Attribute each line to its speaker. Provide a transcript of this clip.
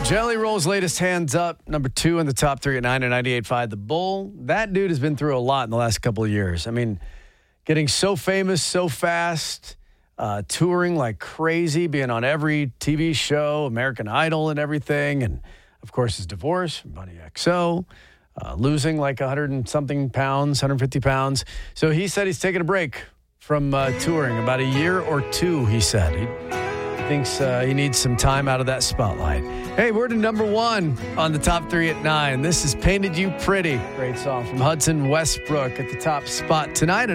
Speaker 1: Jelly Roll's latest Hands Up, number 2 in the top 3 at 9 and 98.5. The Bull, that dude has been through a lot in the last couple of years. I mean, getting so famous so fast, touring like crazy, being on every TV show, American Idol and everything. And, of course, his divorce from Bunny XO, losing like 100 and something pounds, 150 pounds. So he said he's taking a break from touring, about a year or two, he said. He thinks he needs some time out of that spotlight. Hey, we're to number 1 on the top 3 at 9. This is Painted You Pretty. Great song from Hudson Westbrook at the top spot tonight.